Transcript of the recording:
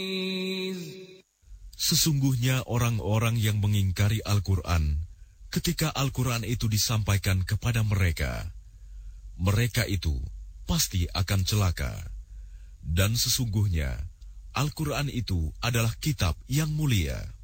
Sesungguhnya orang-orang yang mengingkari Al-Quran, ketika Al-Quran itu disampaikan kepada mereka, mereka itu pasti akan celaka. Dan sesungguhnya Al-Quran itu adalah kitab yang mulia.